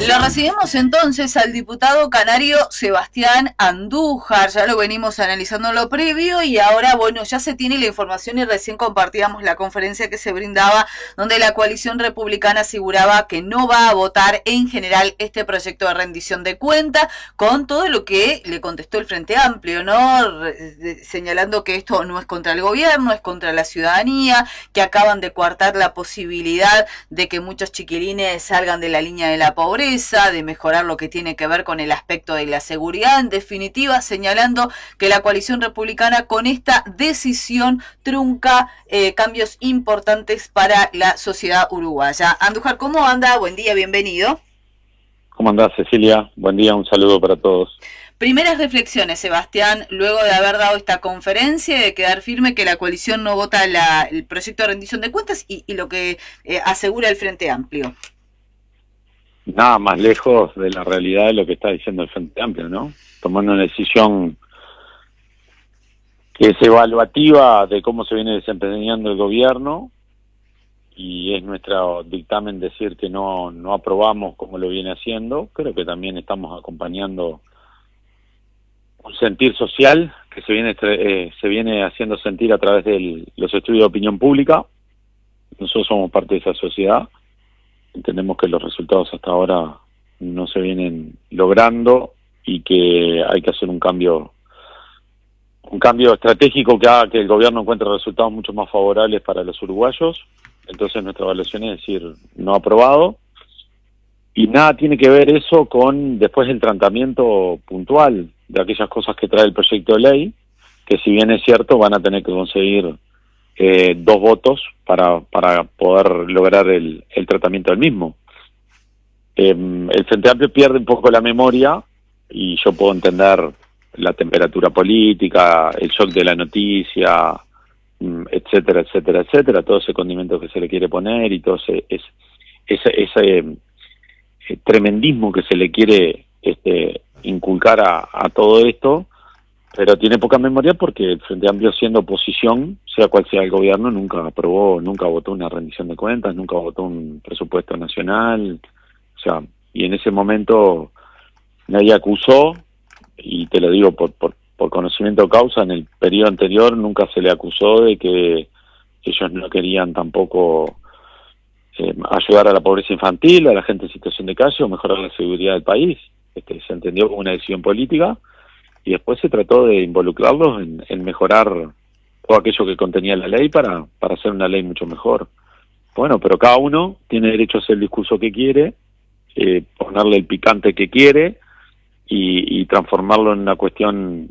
Lo recibimos entonces al diputado canario Sebastián Andújar, ya lo venimos analizando en lo previo y ahora, bueno, ya se tiene la información y recién compartíamos la conferencia que se brindaba donde la coalición republicana aseguraba que no va a votar en general este proyecto de rendición de cuentas con todo lo que le contestó el Frente Amplio, ¿no? Señalando que esto no es contra el gobierno, es contra la ciudadanía, que acaban de coartar la posibilidad de que muchos chiquilines salgan de la línea de la pobreza, de mejorar lo que tiene que ver con el aspecto de la seguridad, en definitiva señalando que la coalición republicana con esta decisión trunca cambios importantes para la sociedad uruguaya. Andújar, ¿cómo anda? Buen día, bienvenido. ¿Cómo andás, Cecilia? Buen día, un saludo para todos. Primeras reflexiones, Sebastián, luego de haber dado esta conferencia, de quedar firme que la coalición no vota el proyecto de rendición de cuentas y lo que asegura el Frente Amplio. Nada más lejos de la realidad de lo que está diciendo el Frente Amplio, ¿no? Tomando una decisión que es evaluativa de cómo se viene desempeñando el gobierno, y es nuestro dictamen decir que no aprobamos como lo viene haciendo. Creo que también estamos acompañando un sentir social que se viene haciendo sentir a través de los estudios de opinión pública. Nosotros somos parte de esa sociedad. Entendemos que los resultados hasta ahora no se vienen logrando y que hay que hacer un cambio estratégico que haga que el gobierno encuentre resultados mucho más favorables para los uruguayos. Entonces nuestra evaluación es decir, no aprobado, y nada tiene que ver eso con después el tratamiento puntual de aquellas cosas que trae el proyecto de ley, que si bien es cierto van a tener que conseguir 2 votos para poder lograr el tratamiento del mismo. El Frente Amplio pierde un poco la memoria, y yo puedo entender la temperatura política, el shock de la noticia, etcétera, etcétera, etcétera, todo ese condimento que se le quiere poner y todo ese tremendismo que se le quiere inculcar a todo esto, pero tiene poca memoria porque el Frente Amplio, siendo oposición, sea cual sea el gobierno, nunca aprobó, nunca votó una rendición de cuentas, nunca votó un presupuesto nacional, o sea, y en ese momento nadie acusó, y te lo digo por conocimiento de causa, en el periodo anterior nunca se le acusó de que ellos no querían tampoco ayudar a la pobreza infantil, a la gente en situación de calle o mejorar la seguridad del país. Se entendió como una decisión política y después se trató de involucrarlos en mejorar todo aquello que contenía la ley para hacer una ley mucho mejor. Bueno, pero cada uno tiene derecho a hacer el discurso que quiere, ponerle el picante que quiere y transformarlo en una cuestión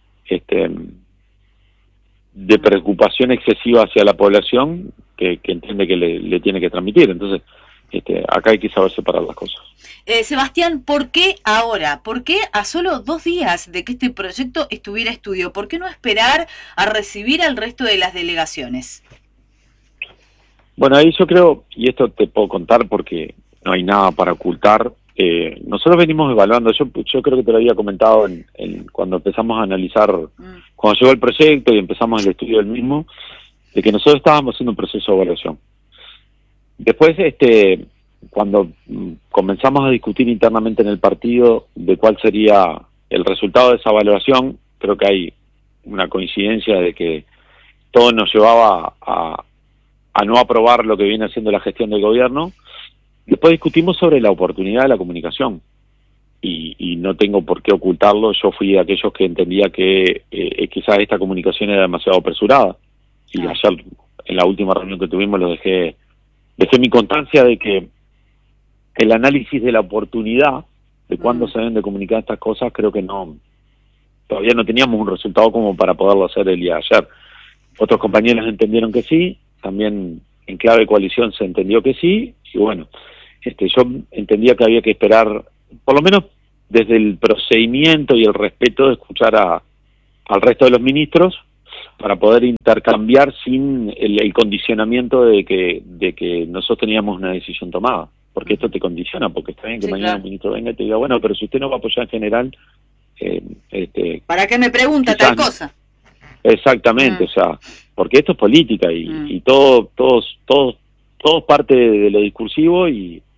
de preocupación excesiva hacia la población que entiende que le tiene que transmitir. Entonces, acá hay que saber separar las cosas. Sebastián, ¿por qué ahora? ¿Por qué a solo 2 días de que este proyecto estuviera a estudio? ¿Por qué no esperar a recibir al resto de las delegaciones? Bueno, ahí yo creo, y esto te puedo contar porque no hay nada para ocultar, nosotros venimos evaluando, yo creo que te lo había comentado cuando empezamos a analizar, cuando llegó el proyecto y empezamos el estudio del mismo, de que nosotros estábamos haciendo un proceso de evaluación. Después, cuando comenzamos a discutir internamente en el partido de cuál sería el resultado de esa evaluación, creo que hay una coincidencia de que todo nos llevaba a no aprobar lo que viene haciendo la gestión del gobierno. Después discutimos sobre la oportunidad de la comunicación, y no tengo por qué ocultarlo. Yo fui de aquellos que entendía que quizás esta comunicación era demasiado apresurada, y ayer en la última reunión que tuvimos dejé mi constancia de que el análisis de la oportunidad de cuándo se deben de comunicar estas cosas, creo que todavía no teníamos un resultado como para poderlo hacer el día de ayer. Otros compañeros entendieron que sí, también en clave de coalición se entendió que sí, y bueno, yo entendía que había que esperar, por lo menos desde el procedimiento y el respeto, de escuchar al resto de los ministros para poder intercambiar sin el condicionamiento de que nosotros teníamos una decisión tomada, porque esto te condiciona, porque está bien que mañana el ministro venga y te diga, bueno, pero si usted no va a apoyar en general, ¿para qué me pregunta tal cosa? Exactamente, o sea, porque esto es política y todos parte de lo discursivo, y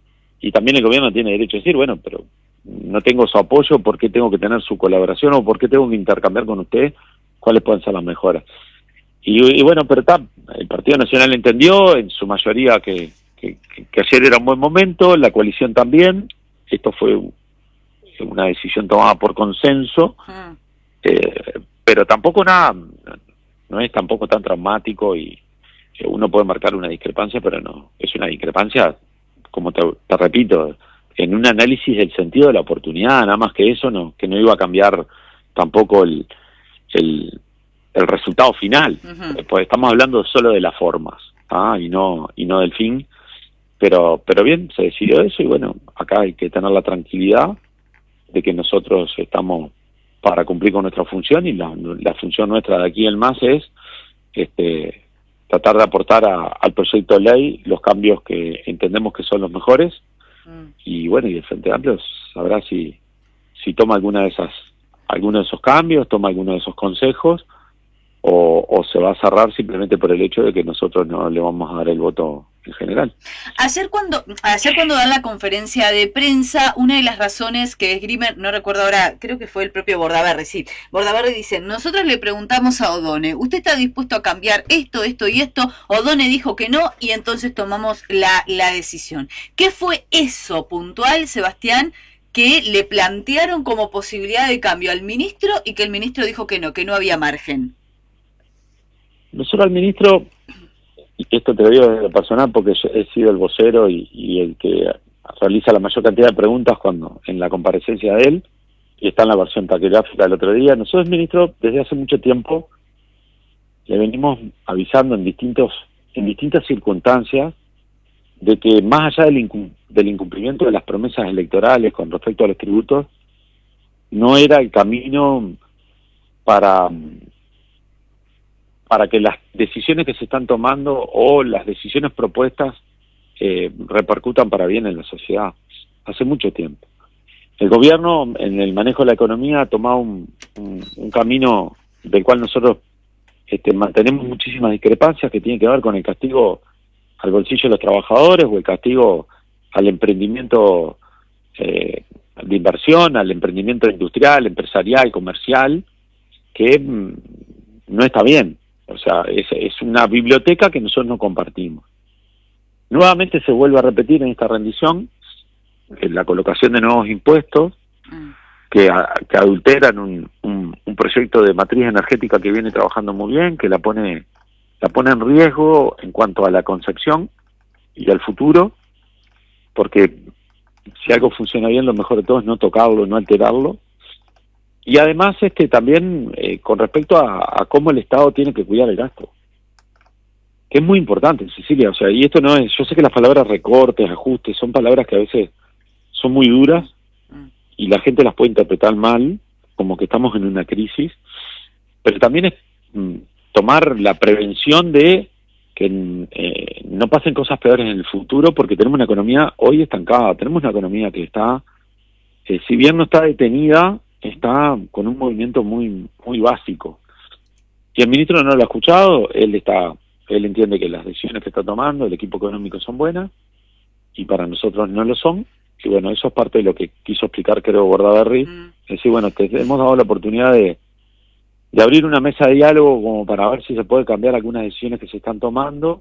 y también el gobierno tiene derecho a decir, bueno, pero no tengo su apoyo, ¿por qué tengo que tener su colaboración o por qué tengo que intercambiar con usted cuáles pueden ser las mejoras? Y bueno, pero el Partido Nacional entendió en su mayoría que ayer era un buen momento, la coalición también, esto fue una decisión tomada por consenso, pero tampoco no es tampoco tan traumático y uno puede marcar una discrepancia, pero no, es una discrepancia, como te repito, en un análisis del sentido de la oportunidad, nada más que eso, que no iba a cambiar tampoco el resultado final, pues estamos hablando solo de las formas, y no del fin, pero bien, se decidió eso y bueno, acá hay que tener la tranquilidad de que nosotros estamos para cumplir con nuestra función y la función nuestra de aquí en más es tratar de aportar al proyecto de ley los cambios que entendemos que son los mejores y bueno, y el Frente Amplio sabrá si toma alguno de esos cambios, toma alguno de esos consejos o se va a cerrar simplemente por el hecho de que nosotros no le vamos a dar el voto en general. Ayer cuando dan la conferencia de prensa, una de las razones que esgrime, no recuerdo ahora, creo que fue el propio Bordaberry, sí. Bordaberry dice, nosotros le preguntamos a O'Donnell, ¿usted está dispuesto a cambiar esto, esto y esto? O'Donnell dijo que no y entonces tomamos la decisión. ¿Qué fue eso puntual, Sebastián, que le plantearon como posibilidad de cambio al ministro y que el ministro dijo que no había margen? Nosotros al ministro, y esto te lo digo desde lo personal porque yo he sido el vocero y el que realiza la mayor cantidad de preguntas en la comparecencia de él, y está en la versión taquigráfica del otro día, nosotros, ministro, desde hace mucho tiempo le venimos avisando en distintas circunstancias de que más allá del incumplimiento de las promesas electorales con respecto a los tributos, no era el camino para que las decisiones que se están tomando o las decisiones propuestas repercutan para bien en la sociedad. Hace mucho tiempo. El gobierno, en el manejo de la economía, ha tomado un camino del cual nosotros mantenemos muchísimas discrepancias que tienen que ver con el castigo al bolsillo de los trabajadores o el castigo al emprendimiento de inversión, al emprendimiento industrial, empresarial, comercial, que no está bien. O sea, es una biblioteca que nosotros no compartimos. Nuevamente se vuelve a repetir en esta rendición la colocación de nuevos impuestos que adulteran un proyecto de matriz energética que viene trabajando muy bien, que la pone en riesgo en cuanto a la concepción y al futuro, porque si algo funciona bien, lo mejor de todo es no tocarlo, no alterarlo. Y además también con respecto a cómo el Estado tiene que cuidar el gasto, que es muy importante, Cecilia. O sea, y esto no es, yo sé que las palabras recortes, ajustes, son palabras que a veces son muy duras y la gente las puede interpretar mal, como que estamos en una crisis, pero también es tomar la prevención de que no pasen cosas peores en el futuro, porque tenemos una economía hoy estancada, tenemos una economía que está, si bien no está detenida, está con un movimiento muy muy básico. Y el ministro no lo ha escuchado, él entiende que las decisiones que está tomando el equipo económico son buenas, y para nosotros no lo son, y bueno, eso es parte de lo que quiso explicar, creo, Bordaberry, es decir, bueno, te hemos dado la oportunidad de abrir una mesa de diálogo como para ver si se puede cambiar algunas decisiones que se están tomando,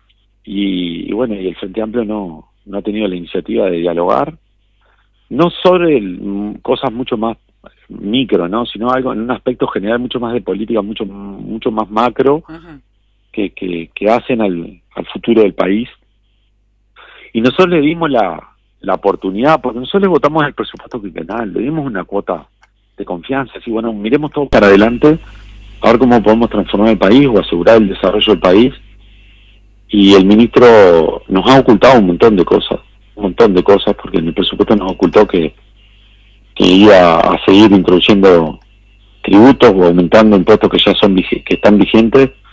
y bueno, y el Frente Amplio no ha tenido la iniciativa de dialogar, no sobre cosas mucho más micro, ¿no? Sino algo en un aspecto general mucho más de política, mucho más macro, que hacen al futuro del país. Y nosotros le dimos la oportunidad, porque nosotros le votamos el presupuesto quinquenal, le dimos una cuota de confianza, así bueno, miremos todo para adelante, a ver cómo podemos transformar el país o asegurar el desarrollo del país. Y el ministro nos ha ocultado un montón de cosas, porque en el presupuesto nos ocultó que iba a seguir introduciendo tributos o aumentando impuestos que ya que están vigentes,